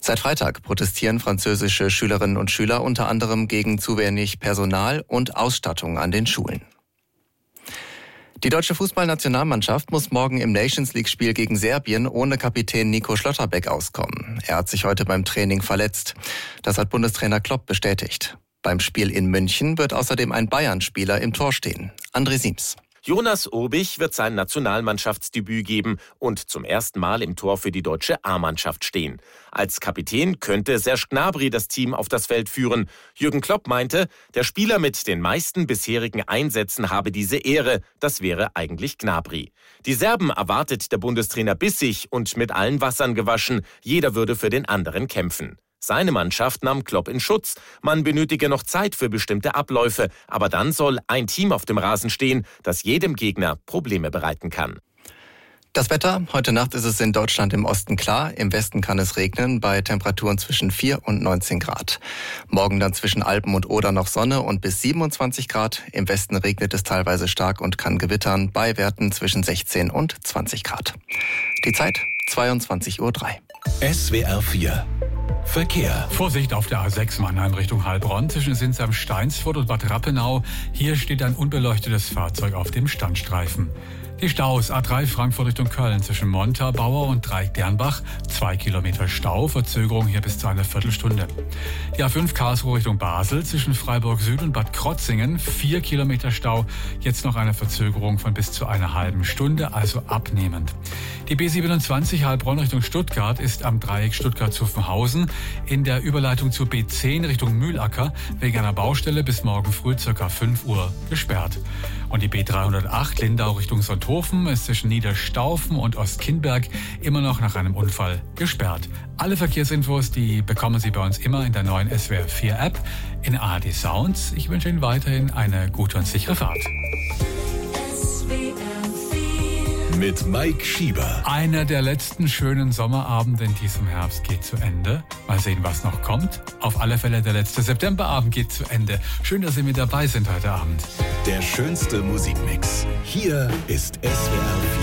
Seit Freitag protestieren französische Schülerinnen und Schüler unter anderem gegen zu wenig Personal und Ausstattung an den Schulen. Die deutsche Fußballnationalmannschaft muss morgen im Nations-League-Spiel gegen Serbien ohne Kapitän Nico Schlotterbeck auskommen. Er hat sich heute beim Training verletzt. Das hat Bundestrainer Klopp bestätigt. Beim Spiel in München wird außerdem ein Bayern-Spieler im Tor stehen. André Siems. Jonas Urbich wird sein Nationalmannschaftsdebüt geben und zum ersten Mal im Tor für die deutsche A-Mannschaft stehen. Als Kapitän könnte Serge Gnabry das Team auf das Feld führen. Jürgen Klopp meinte, der Spieler mit den meisten bisherigen Einsätzen habe diese Ehre. Das wäre eigentlich Gnabry. Die Serben erwartet der Bundestrainer bissig und mit allen Wassern gewaschen. Jeder würde für den anderen kämpfen. Seine Mannschaft nahm Klopp in Schutz. Man benötige noch Zeit für bestimmte Abläufe, aber dann soll ein Team auf dem Rasen stehen, das jedem Gegner Probleme bereiten kann. Das Wetter: Heute Nacht ist es in Deutschland im Osten klar, im Westen kann es regnen bei Temperaturen zwischen 4 und 19 Grad. Morgen dann zwischen Alpen und Oder noch Sonne und bis 27 Grad. Im Westen regnet es teilweise stark und kann gewittern bei Werten zwischen 16 und 20 Grad. Die Zeit 22:03 Uhr. SWR 4 Verkehr. Vorsicht auf der A6 Mannheim Richtung Heilbronn zwischen Sinsheim-Steinsfurt und Bad Rappenau. Hier steht ein unbeleuchtetes Fahrzeug auf dem Standstreifen. Die Staus: A3 Frankfurt Richtung Köln zwischen Montabaur und Dreieck-Dernbach. 2 Kilometer Stau, Verzögerung hier bis zu einer Viertelstunde. Die A5 Karlsruhe Richtung Basel zwischen Freiburg Süd und Bad Krotzingen. 4 Kilometer Stau, jetzt noch eine Verzögerung von bis zu einer halben Stunde, also abnehmend. Die B27 Heilbronn Richtung Stuttgart ist am Dreieck Stuttgart-Zuffenhausen in der Überleitung zur B10 Richtung Mühlacker wegen einer Baustelle bis morgen früh ca. 5 Uhr gesperrt. Und die B308 Lindau Richtung Sonthofen ist zwischen Niederstaufen und Ostkinnberg immer noch nach einem Unfall gesperrt. Alle Verkehrsinfos, die bekommen Sie bei uns immer in der neuen SWR 4 App in ARD Sounds. Ich wünsche Ihnen weiterhin eine gute und sichere Fahrt. Mit Mike Schieber. Einer der letzten schönen Sommerabende in diesem Herbst geht zu Ende. Mal sehen, was noch kommt. Auf alle Fälle der letzte Septemberabend geht zu Ende. Schön, dass Sie mit dabei sind heute Abend. Der schönste Musikmix. Hier ist SWR 4.